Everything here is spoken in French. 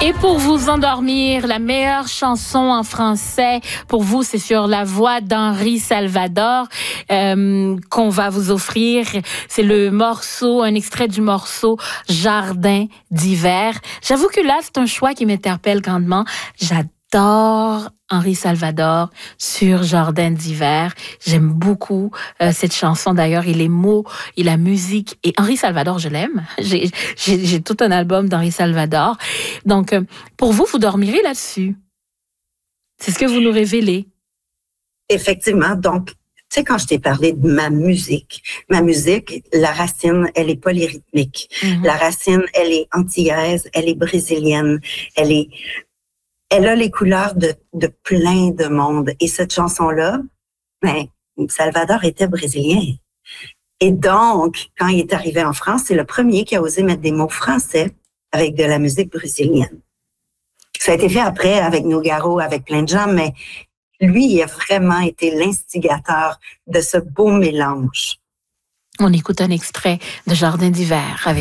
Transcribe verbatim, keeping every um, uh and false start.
Et pour vous endormir, la meilleure chanson en français, pour vous, c'est sur la voix d'Henri Salvador euh, qu'on va vous offrir. C'est le morceau, un extrait du morceau « Jardin d'hiver ». J'avoue que là, c'est un choix qui m'interpelle grandement. J'adore Henri Salvador sur Jardin d'hiver. J'aime beaucoup euh, cette chanson d'ailleurs, et les mots et la musique. Et Henri Salvador, je l'aime. J'ai, j'ai, j'ai tout un album d'Henri Salvador. Donc, euh, pour vous, vous dormirez là-dessus. C'est ce que vous nous révélez. Effectivement. Donc, tu sais, quand je t'ai parlé de ma musique, ma musique, la racine, elle est polyrythmique. Mm-hmm. La racine, elle est antillaise, elle est brésilienne, elle est... Elle a les couleurs de, de plein de monde. Et cette chanson-là, ben, Salvador était brésilien. Et donc, quand il est arrivé en France, c'est le premier qui a osé mettre des mots français avec de la musique brésilienne. Ça a été fait après avec Nougaro, avec plein de gens, mais lui, il a vraiment été l'instigateur de ce beau mélange. On écoute un extrait de Jardin d'hiver avec